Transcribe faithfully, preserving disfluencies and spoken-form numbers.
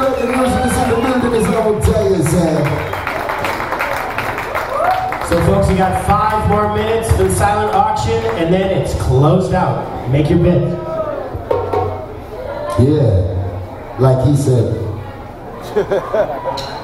recognition is in the building, is I will tell you, Sam. So folks, you got five more minutes for the silent auction, and then it's closed out. Make your bid. Yeah, like he said.